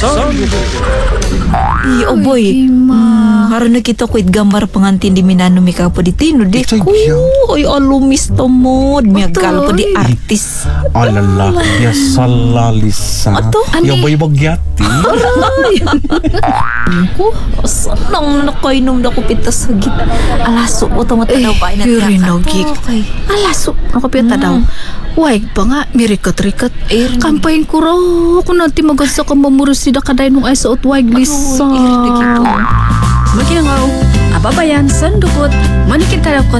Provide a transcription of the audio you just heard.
Oh boy. Haron nakita ko gambar pengantin di Minano mi ka po di tino di Ito'y ko. biyaw. Oy alumis to mo. Miyagal po di artis. Alala, ya salalisa. Ato? Ya bagyati. Ko sanang nakainom na ko pitas sa git. Alaso mo to matanaw pa ina. Rinogik. Alaso, ako pita daw. Waig pa nga, mirikot-rikot. Kampayin ko raw. Kung nanti magasa ka mamurusida ka dahil nung ay sa utwaig lisa. Maginangaw, ababayan, sandukot, manikita daw ko